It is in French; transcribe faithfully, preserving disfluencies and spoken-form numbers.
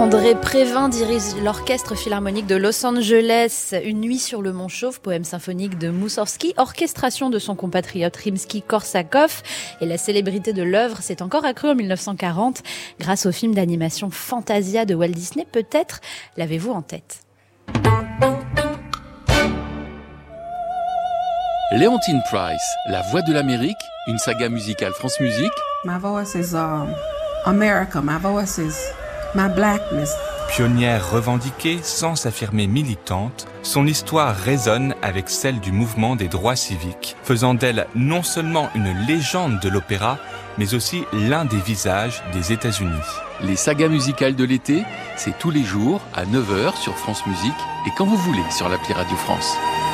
André Prévin dirige l'Orchestre Philharmonique de Los Angeles. Une nuit sur le Mont Chauve, poème symphonique de Moussorgsky, orchestration de son compatriote Rimsky-Korsakov. Et la célébrité de l'œuvre s'est encore accrue en mille neuf cent quarante grâce au film d'animation Fantasia de Walt Disney. Peut-être l'avez-vous en tête. Leontyne Price, La Voix de l'Amérique, une saga musicale France Musique. My voice is um, America, my voice is my blackness. Pionnière revendiquée sans s'affirmer militante, son histoire résonne avec celle du mouvement des droits civiques, faisant d'elle non seulement une légende de l'opéra, mais aussi l'un des visages des États-Unis. Les sagas musicales de l'été, c'est tous les jours à neuf heures sur France Musique et quand vous voulez sur l'appli Radio France.